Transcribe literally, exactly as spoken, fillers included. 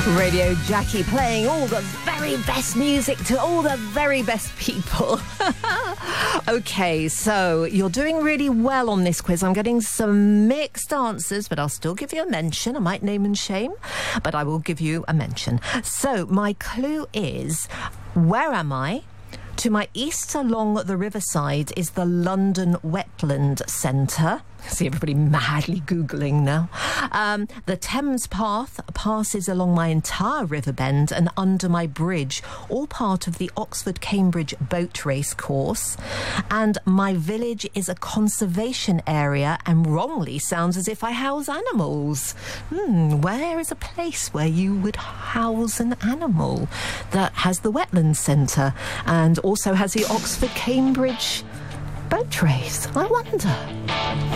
Radio Jackie playing all the very best music to all the very best people. Okay, so you're doing really well on this quiz. I'm getting some mixed answers, but I'll still give you a mention. I might name and shame, but I will give you a mention. So my clue is, where am I? To my east along the riverside is the London Wetland Centre. See everybody madly Googling now. Um, the Thames Path passes along my entire river bend and under my bridge, all part of the Oxford-Cambridge boat race course. And my village is a conservation area and wrongly sounds as if I house animals. Hmm, where is a place where you would house an animal that has the Wetlands Centre and also has the Oxford-Cambridge boat race? I wonder.